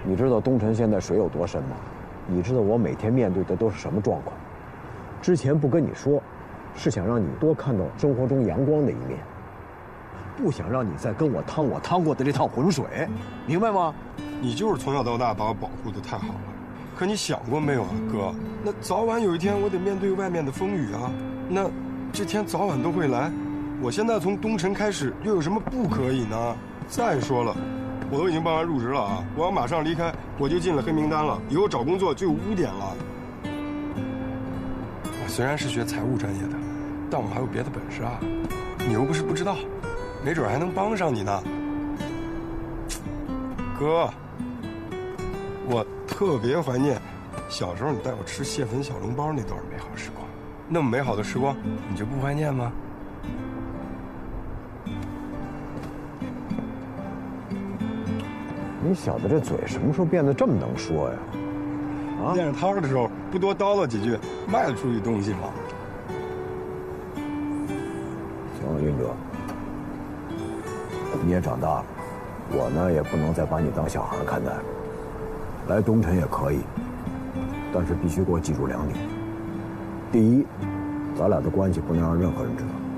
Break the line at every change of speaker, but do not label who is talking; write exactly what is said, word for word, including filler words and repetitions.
你知道东辰现在水有多深吗？你知道我每天面对的都是什么状况？之前不跟你说，是想让你多看到生活中阳光的一面，不想让你再跟我趟我趟过的这趟浑水，明白吗？
你就是从小到大把我保护的太好了，可你想过没有啊，哥？那早晚有一天我得面对外面的风雨啊，那这天早晚都会来。我现在从东辰开始，又有什么不可以呢？再说了，我都已经办完入职了啊，我要马上离开，我就进了黑名单了，以后找工作就有污点了。我虽然是学财务专业的，但我还有别的本事啊，你又不是不知道，没准还能帮上你呢。哥，我特别怀念小时候你带我吃蟹粉小笼包那段美好时光，那么美好的时光，你就不怀念吗？
你小子这嘴什么时候变得这么能说呀？啊，
练着摊的时候不多叨叨几句，卖得出去东西吗？
行了，云哲，你也长大了，我呢也不能再把你当小孩看待了。来东辰也可以，但是必须给我记住两点：第一，咱俩的关系不能让任何人知道。